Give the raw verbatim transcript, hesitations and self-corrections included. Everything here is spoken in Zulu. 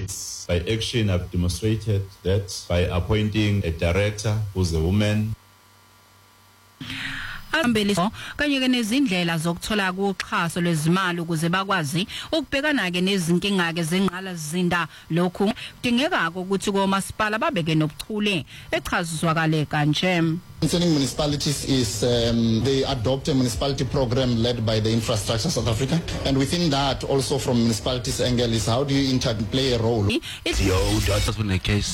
projects. By action, I've demonstrated that by appointing a director who's a woman. Ambeliso kanye ke nezindlela zokuthola kuxhaso lwezimali ukuze bakwazi ukubhekana ke nezinkinga ke zengqala zinda lokhu kudingeka ukuthi komasipala babeke nobuchule echaziswakale kanje. Concerning municipalities is um, they adopt a municipality program led by the Infrastructure South Africa, and within that also from municipalities angle is how do you interplay a role. Yo, that's when the case